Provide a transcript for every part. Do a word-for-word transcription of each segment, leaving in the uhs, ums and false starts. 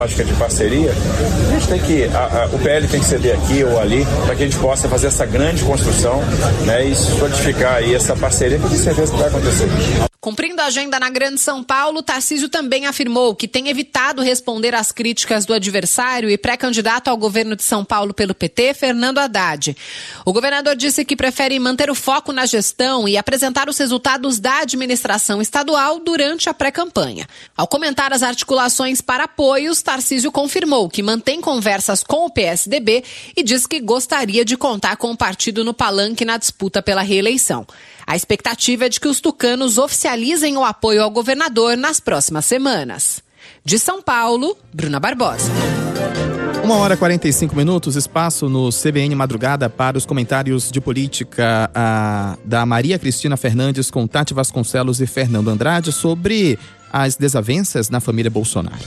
de parceria, a gente tem que, a, a, o P L tem que ceder aqui ou ali, para que a gente possa fazer essa grande construção, né, e solidificar aí essa parceria, que eu tenho certeza que vai acontecer. Cumprindo a agenda na Grande São Paulo, Tarcísio também afirmou que tem evitado responder às críticas do adversário e pré-candidato ao governo de São Paulo pelo P T, Fernando Haddad. O governador disse que prefere manter o foco na gestão e apresentar os resultados da administração estadual durante a pré-campanha. Ao comentar as articulações para apoios, Tarcísio confirmou que mantém conversas com o P S D B e diz que gostaria de contar com o partido no palanque na disputa pela reeleição. A expectativa é de que os tucanos oficializem o apoio ao governador nas próximas semanas. De São Paulo, Bruna Barbosa. Uma hora e quarenta e cinco minutos, espaço no C B N Madrugada para os comentários de política a, da Maria Cristina Fernandes com Tati Vasconcelos e Fernando Andrade sobre as desavenças na família Bolsonaro.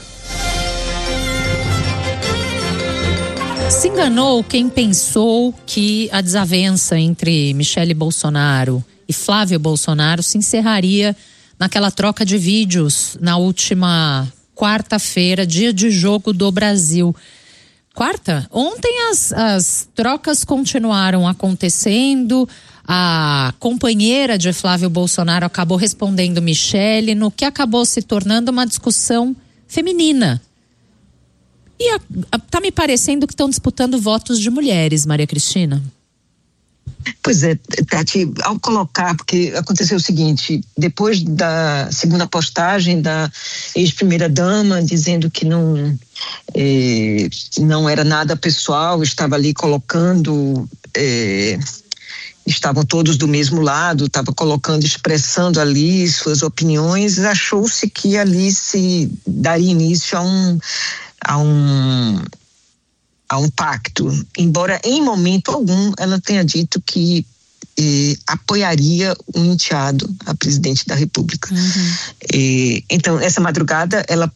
Se enganou quem pensou que a desavença entre Michele Bolsonaro e Flávio Bolsonaro se encerraria naquela troca de vídeos na última quarta-feira, dia de jogo do Brasil. Quarta? Ontem as, as trocas continuaram acontecendo. A companheira de Flávio Bolsonaro acabou respondendo Michele, no que acabou se tornando uma discussão feminina. E a, a, tá me parecendo que estão disputando votos de mulheres, Maria Cristina. Pois é, Tati, ao colocar, porque aconteceu o seguinte, depois da segunda postagem da ex-primeira-dama dizendo que não, eh, não era nada pessoal, estava ali colocando, eh, estavam todos do mesmo lado, estava colocando, expressando ali suas opiniões, achou-se que ali se daria início a um... a um a um pacto, embora em momento algum ela tenha dito que eh, apoiaria o enteado a presidente da República. Uhum. Eh, então, essa madrugada ela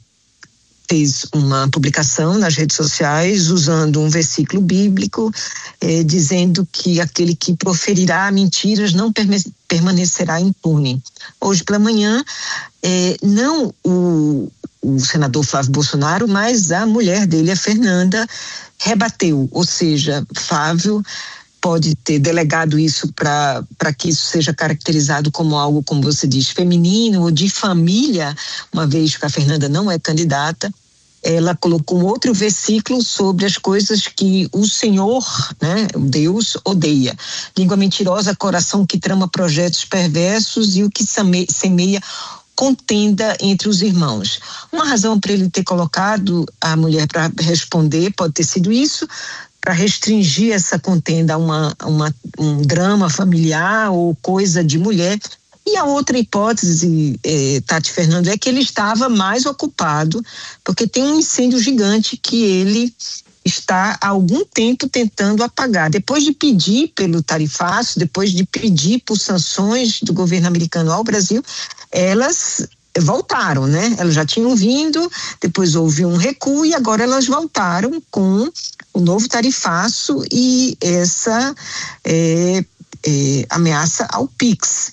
fez uma publicação nas redes sociais usando um versículo bíblico eh, dizendo que aquele que proferirá mentiras não permanecerá impune. Hoje pela manhã, eh, não o, o senador Flávio Bolsonaro, mas a mulher dele, a Fernanda, rebateu, ou seja, Flávio pode ter delegado isso para para que isso seja caracterizado como algo, como você diz, feminino ou de família, uma vez que a Fernanda não é candidata. Ela colocou um outro versículo sobre as coisas que o Senhor, né, o Deus, odeia. Língua mentirosa, coração que trama projetos perversos e o que semeia contenda entre os irmãos. Uma razão para ele ter colocado a mulher para responder pode ter sido isso, para restringir essa contenda a uma, uma, um drama familiar ou coisa de mulher. E a outra hipótese, eh, Tati Fernando, é que ele estava mais ocupado, porque tem um incêndio gigante que ele está há algum tempo tentando apagar. Depois de pedir pelo tarifaço, depois de pedir por sanções do governo americano ao Brasil, elas voltaram, né? Elas já tinham vindo, depois houve um recuo e agora elas voltaram com o novo tarifaço e essa é, é, ameaça ao Pix.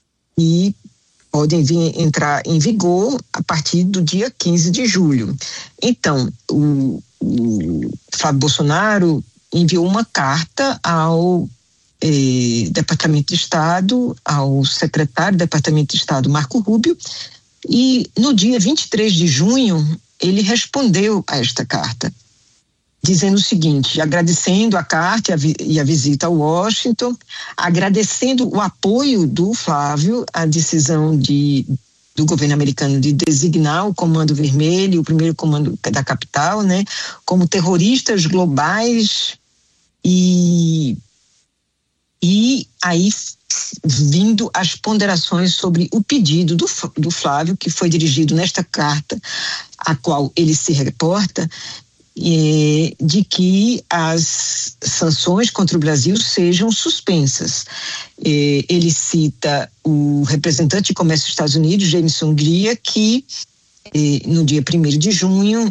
E podem vir entrar em vigor a partir do dia quinze de julho. Então, o, o Flávio Bolsonaro enviou uma carta ao eh, Departamento de Estado, ao secretário do Departamento de Estado, Marco Rubio, e no dia vinte e três de junho ele respondeu a esta carta, dizendo o seguinte, agradecendo a carta e a visita a Washington, agradecendo o apoio do Flávio à decisão de, do governo americano de designar o Comando Vermelho, o primeiro comando da capital, né, como terroristas globais e, e aí vindo as ponderações sobre o pedido do, do Flávio, que foi dirigido nesta carta, a qual ele se reporta, de que as sanções contra o Brasil sejam suspensas. Ele cita o representante de comércio dos Estados Unidos, Jameson Greer, que no dia primeiro de junho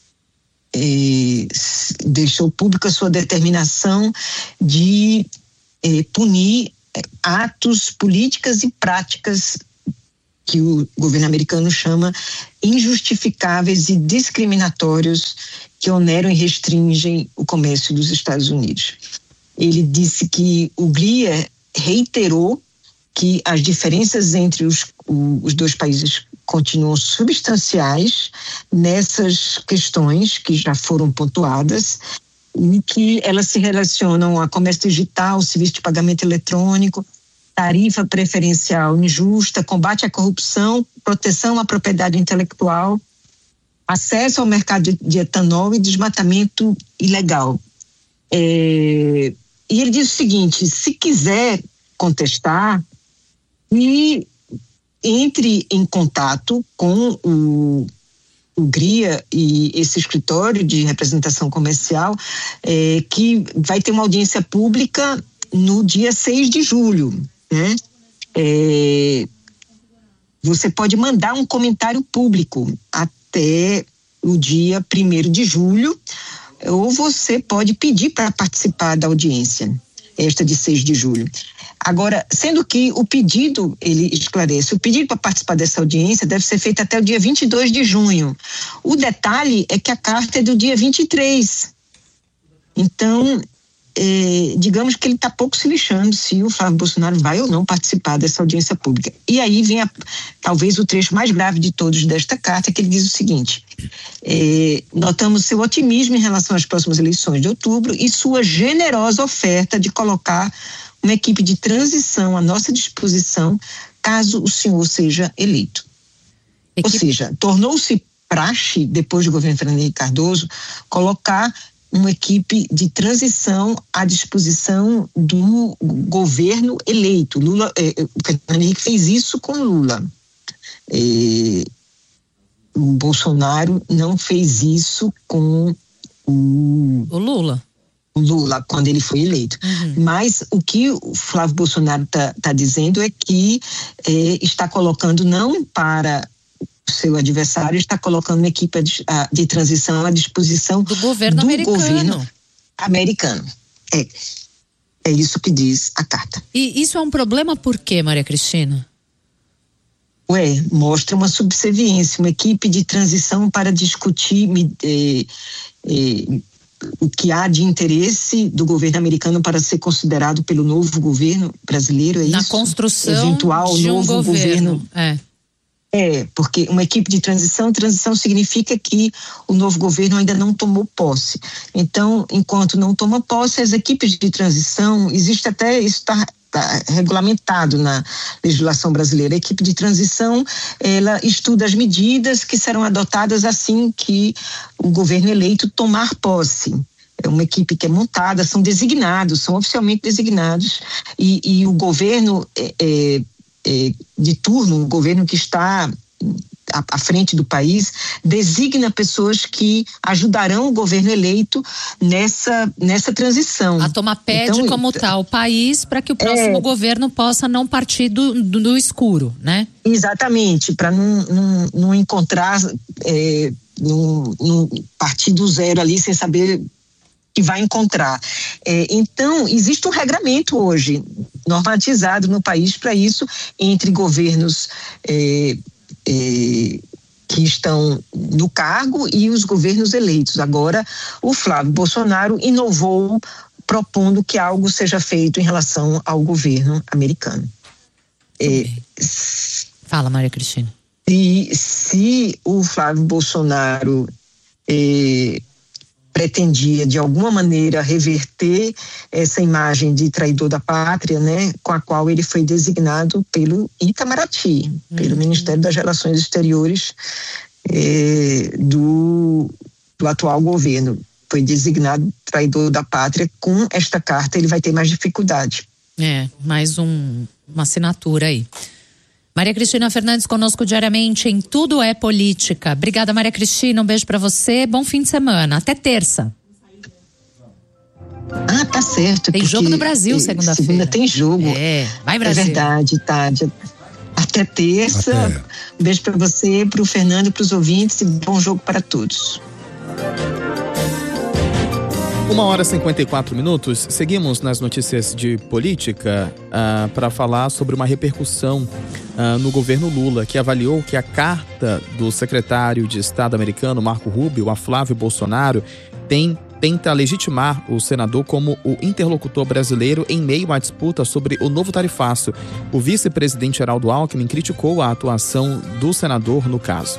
deixou pública sua determinação de punir atos, políticas e práticas que o governo americano chama injustificáveis e discriminatórios que oneram e restringem o comércio dos Estados Unidos. Ele disse que o Greer reiterou que as diferenças entre os, os dois países continuam substanciais nessas questões que já foram pontuadas e que elas se relacionam a comércio digital, serviço de pagamento eletrônico, tarifa preferencial injusta, combate à corrupção, proteção à propriedade intelectual, acesso ao mercado de etanol e desmatamento ilegal. É, e ele diz o seguinte: se quiser contestar, e entre em contato com o, o Greer e esse escritório de representação comercial, é, que vai ter uma audiência pública no dia seis de julho. Né? É, você pode mandar um comentário público até o dia primeiro de julho, ou você pode pedir para participar da audiência, esta de seis de julho. Agora, sendo que o pedido, ele esclarece, o pedido para participar dessa audiência deve ser feito até o dia vinte e dois de junho. O detalhe é que a carta é do dia vinte e três. Então, é, digamos que ele está pouco se lixando se o Flávio Bolsonaro vai ou não participar dessa audiência pública. E aí vem a, talvez o trecho mais grave de todos desta carta, que ele diz o seguinte: é, notamos seu otimismo em relação às próximas eleições de outubro e sua generosa oferta de colocar uma equipe de transição à nossa disposição caso o senhor seja eleito. Equipe... Ou seja, tornou-se praxe, depois do governo Fernando Henrique Cardoso, colocar uma equipe de transição à disposição do governo eleito. Lula, eh, o Fernando Henrique fez isso com Lula. Eh, o Bolsonaro não fez isso com o, o Lula. O Lula, quando ele foi eleito. Uhum. Mas o que o Flávio Bolsonaro está tá dizendo é que eh, está colocando não para seu adversário, está colocando uma equipe de, de transição à disposição do governo do americano. Governo americano. É, é isso que diz a carta. E isso é um problema por quê, Maria Cristina? Ué, mostra uma subserviência, uma equipe de transição para discutir eh, eh, o que há de interesse do governo americano para ser considerado pelo novo governo brasileiro, é Na isso? Na construção Eventual de um novo governo. governo. É. É, porque uma equipe de transição, transição significa que o novo governo ainda não tomou posse. Então, enquanto não toma posse, as equipes de transição, existe até, isso está tá regulamentado na legislação brasileira, a equipe de transição, ela estuda as medidas que serão adotadas assim que o governo eleito tomar posse. É uma equipe que é montada, são designados, são oficialmente designados, e, e o governo é, é, de turno, o governo que está à frente do país, designa pessoas que ajudarão o governo eleito nessa, nessa transição. A tomar pede então, como tal o país para que o próximo é, governo possa não partir do, do, do escuro, né? Exatamente, para não, não, não encontrar, é, não, não partir do zero ali sem saber que vai encontrar. É, então, existe um regramento hoje, normatizado no país para isso, entre governos é, é, que estão no cargo e os governos eleitos. Agora, o Flávio Bolsonaro inovou, propondo que algo seja feito em relação ao governo americano. É, Fala, Maria Cristina. E se o Flávio Bolsonaro é, pretendia, de alguma maneira, reverter essa imagem de traidor da pátria, né, com a qual ele foi designado pelo Itamaraty, uhum. pelo Ministério das Relações Exteriores eh, do, do atual governo. Foi designado traidor da pátria. Com esta carta, ele vai ter mais dificuldade. É, mais um, uma assinatura aí. Maria Cristina Fernandes conosco diariamente em Tudo é Política. Obrigada, Maria Cristina, um beijo pra você, bom fim de semana, até terça. Ah, tá certo. Tem jogo no Brasil segunda-feira. Segunda tem jogo. É, vai Brasil. É verdade, tá. Até terça. Até. Um beijo pra você, pro Fernando e pros ouvintes e bom jogo para todos. Uma hora e cinquenta e quatro minutos. Seguimos nas notícias de política uh, para falar sobre uma repercussão uh, no governo Lula, que avaliou que a carta do secretário de Estado americano, Marco Rubio, a Flávio Bolsonaro, tem, tenta legitimar o senador como o interlocutor brasileiro em meio à disputa sobre o novo tarifaço. O vice-presidente Geraldo Alckmin criticou a atuação do senador no caso.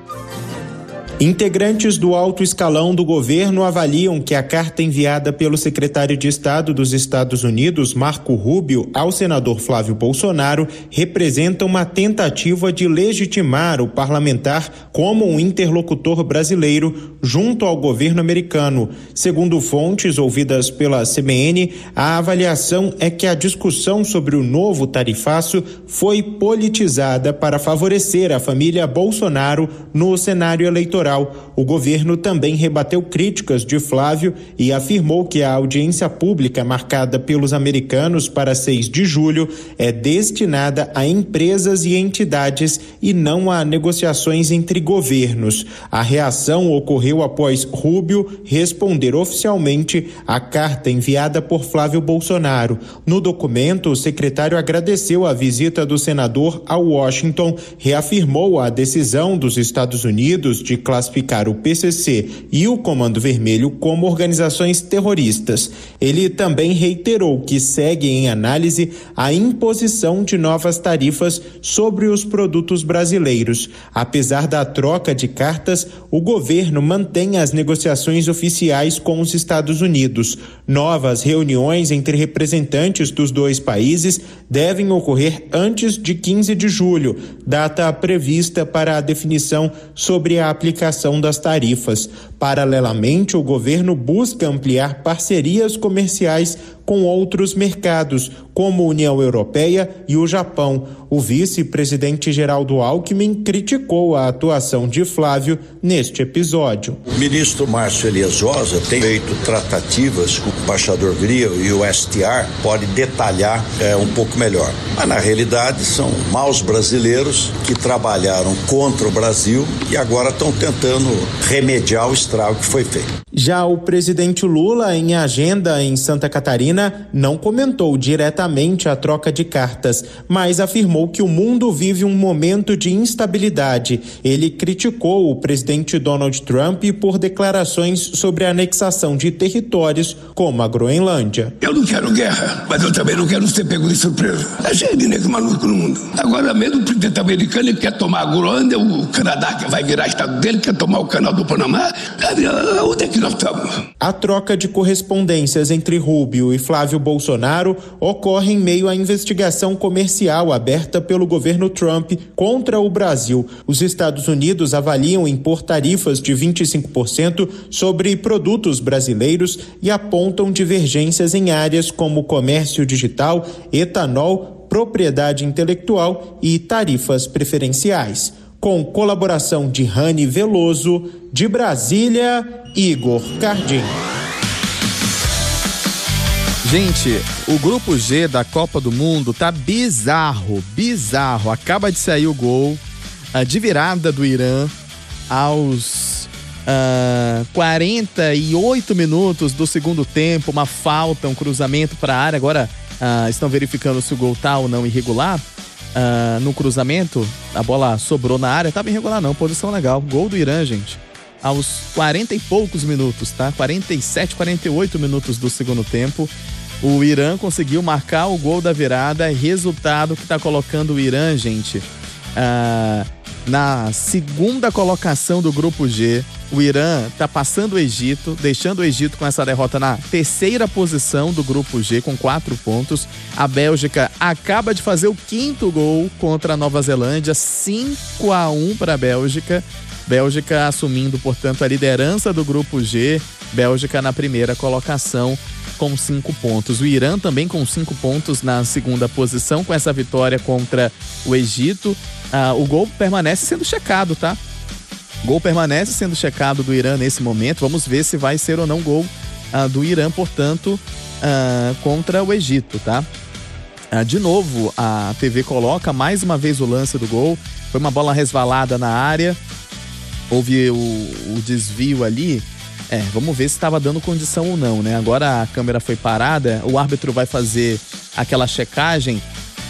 Integrantes do alto escalão do governo avaliam que a carta enviada pelo secretário de Estado dos Estados Unidos, Marco Rubio, ao senador Flávio Bolsonaro representa uma tentativa de legitimar o parlamentar como um interlocutor brasileiro junto ao governo americano. Segundo fontes ouvidas pela C B N, a avaliação é que a discussão sobre o novo tarifaço foi politizada para favorecer a família Bolsonaro no cenário eleitoral. O governo também rebateu críticas de Flávio e afirmou que a audiência pública marcada pelos americanos para seis de julho é destinada a empresas e entidades e não a negociações entre governos. A reação ocorreu após Rubio responder oficialmente à carta enviada por Flávio Bolsonaro. No documento, o secretário agradeceu a visita do senador a Washington, reafirmou a decisão dos Estados Unidos de classificar o P C C e o Comando Vermelho como organizações terroristas. Ele também reiterou que segue em análise a imposição de novas tarifas sobre os produtos brasileiros. Apesar da troca de cartas, o governo mantém as negociações oficiais com os Estados Unidos. Novas reuniões entre representantes dos dois países devem ocorrer antes de quinze de julho, data prevista para a definição sobre a aplicação das tarifas. Paralelamente, o governo busca ampliar parcerias comerciais com outros mercados, como a União Europeia e o Japão. O vice-presidente Geraldo Alckmin criticou a atuação de Flávio neste episódio. O ministro Márcio Elias Rosa tem feito tratativas com o embaixador Grill e o S T R, pode detalhar é, um pouco melhor. Mas, na realidade, são maus brasileiros que trabalharam contra o Brasil e agora estão tentando remediar o estrago que foi feito. Já o presidente Lula, em agenda em Santa Catarina, não comentou diretamente a troca de cartas, mas afirmou que o mundo vive um momento de instabilidade. Ele criticou o presidente Donald Trump por declarações sobre a anexação de territórios como a Groenlândia. Eu não quero guerra, mas eu também não quero ser pego de surpresa. É cheio de negro maluco no mundo. Agora mesmo o presidente americano ele quer tomar a Groenlândia, o Canadá que vai virar estado dele, quer tomar o canal do Panamá. Onde é que nós estamos? A troca de correspondências entre Rubio e Flávio Bolsonaro ocorre em meio à investigação comercial aberta pelo governo Trump contra o Brasil. Os Estados Unidos avaliam impor tarifas de vinte e cinco por cento sobre produtos brasileiros e apontam divergências em áreas como comércio digital, etanol, propriedade intelectual e tarifas preferenciais. Com colaboração de Rani Veloso, de Brasília, Igor Cardim. Gente, o grupo G da Copa do Mundo tá bizarro, bizarro. Acaba de sair o gol uh, de virada do Irã aos uh, quarenta e oito minutos do segundo tempo. Uma falta, um cruzamento para a área. Agora uh, estão verificando se o gol tá ou não irregular. Uh, no cruzamento, a bola sobrou na área, tava irregular não, posição legal, gol do Irã, gente, aos quarenta e poucos minutos, tá? quarenta e sete, quarenta e oito minutos do segundo tempo, o Irã conseguiu marcar o gol da virada, resultado que tá colocando o Irã, gente, uh, na segunda colocação do grupo G. O Irã tá passando o Egito, deixando o Egito com essa derrota na terceira posição do grupo G, com quatro pontos. A Bélgica acaba de fazer o quinto gol contra a Nova Zelândia, cinco a um para a Bélgica. Bélgica assumindo, portanto, a liderança do grupo G. Bélgica na primeira colocação com cinco pontos. O Irã também com cinco pontos na segunda posição, com essa vitória contra o Egito. Ah, o gol permanece sendo checado, tá? Gol permanece sendo checado do Irã nesse momento. Vamos ver se vai ser ou não gol uh, do Irã, portanto, uh, contra o Egito, tá? Uh, de novo, a T V coloca mais uma vez o lance do gol. Foi uma bola resvalada na área. Houve o, o desvio ali. É, vamos ver se estava dando condição ou não, né? Agora a câmera foi parada. O árbitro vai fazer aquela checagem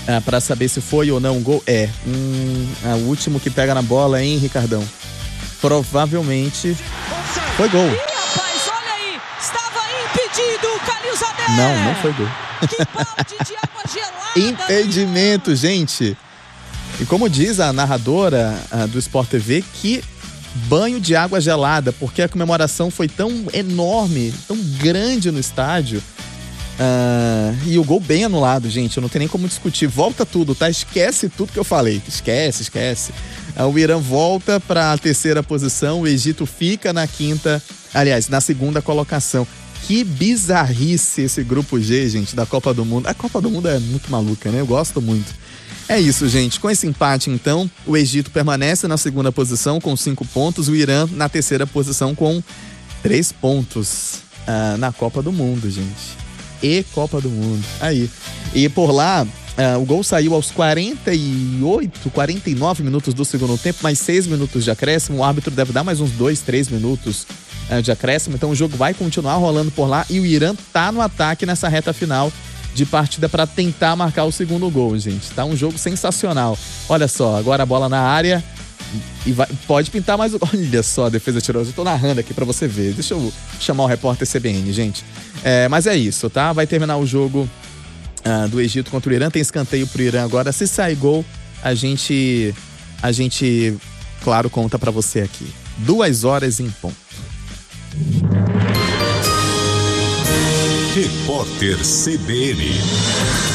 ah, para saber se foi ou não um gol. É, um, é o último que pega na bola, hein, Ricardão? Provavelmente foi gol. Ih, rapaz, olha aí, estava impedido o Calil Zadé. Não, não foi gol. Que balde de água gelada. Impedimento, gente. E como diz a narradora uh, do Sport T V, que banho de água gelada, porque a comemoração foi tão enorme, tão grande no estádio. Uh, e o gol bem anulado, gente. Eu não tenho nem como discutir. Volta tudo, tá? Esquece tudo que eu falei. Esquece, esquece. Uh, o Irã volta para a terceira posição. O Egito fica na quinta. Aliás, na segunda colocação. Que bizarrice esse grupo G, gente, da Copa do Mundo. A Copa do Mundo é muito maluca, né? Eu gosto muito. É isso, gente. Com esse empate, então, o Egito permanece na segunda posição com cinco pontos. O Irã na terceira posição com três pontos uh, na Copa do Mundo, gente. E Copa do Mundo. Aí. E por lá, uh, o gol saiu aos quarenta e oito, quarenta e nove minutos do segundo tempo, mais seis minutos de acréscimo. O árbitro deve dar mais uns dois, três minutos uh, de acréscimo. Então o jogo vai continuar rolando por lá e o Irã tá no ataque nessa reta final de partida para tentar marcar o segundo gol, gente. Tá um jogo sensacional. Olha só, agora a bola na área e vai, pode pintar mais o... Olha só a defesa tirosa. Eu tô narrando aqui para você ver. Deixa eu chamar o repórter C B N, gente. É, mas é isso, tá? Vai terminar o jogo uh, do Egito contra o Irã. Tem escanteio pro Irã agora. Se sair gol, a gente, a gente, claro, conta para você aqui. Duas horas em ponto. Repórter C B N.